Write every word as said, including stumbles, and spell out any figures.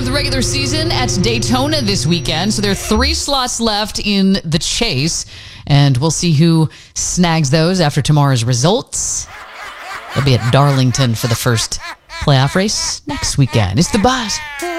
of the regular season at Daytona this weekend. So there are three slots left in the chase, and we'll see who snags those after tomorrow's results. They'll be at Darlington for the first playoff race next weekend. It's The Buzz.